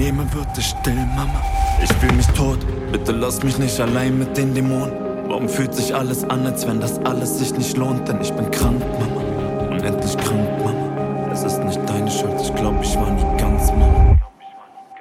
jemand wird es still, Mama. Ich fühl mich tot, bitte lass mich nicht allein mit den Dämonen. Warum fühlt sich alles an, als wenn das alles sich nicht lohnt? Denn ich bin krank, Mama, unendlich krank, Mama.